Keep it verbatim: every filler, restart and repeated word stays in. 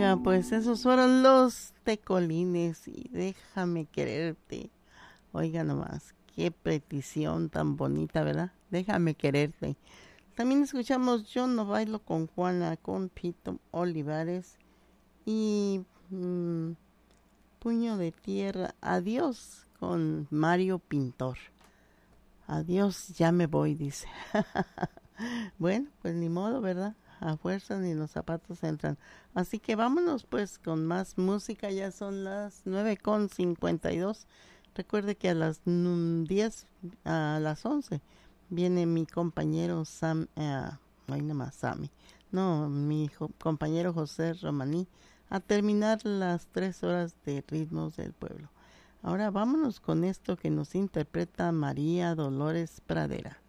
Oiga, pues esos fueron los tecolines y déjame quererte. Oiga nomás, qué petición tan bonita, ¿verdad? Déjame quererte. También escuchamos Yo no bailo con Juana, con Pito Olivares y mm, Puño de Tierra. Adiós con Mario Pintor. Adiós, ya me voy, dice. Bueno, pues ni modo, ¿verdad? A fuerza ni los zapatos entran. Así que vámonos pues con más música. Ya son las nueve con cincuenta y dos. Recuerde que a las mm, diez, a las once, viene mi compañero Sam, eh, no hay nada más Sammy. No, mi jo- compañero José Romaní a terminar las tres horas de ritmos del pueblo. Ahora vámonos con esto que nos interpreta María Dolores Pradera.